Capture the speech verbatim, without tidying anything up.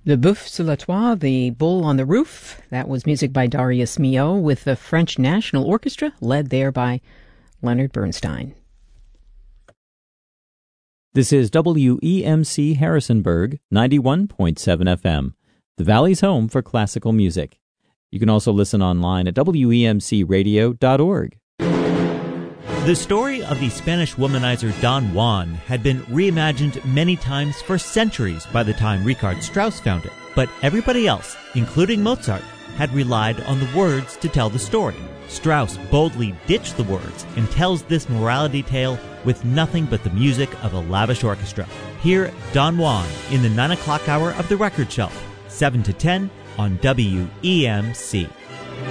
Le Boeuf sur la Toit, The Bull on the Roof. That was music by Darius Milhaud with the French National Orchestra, led there by Leonard Bernstein. This is W E M C Harrisonburg, ninety-one point seven F M, the Valley's home for classical music. You can also listen online at W E M C radio dot org. The story of the Spanish womanizer Don Juan had been reimagined many times for centuries by the time Richard Strauss found it. But everybody else, including Mozart, had relied on the words to tell the story. Strauss boldly ditched the words and tells this morality tale with nothing but the music of a lavish orchestra. Hear Don Juan in the nine o'clock hour of the Record Shelf, seven to ten on W E M C.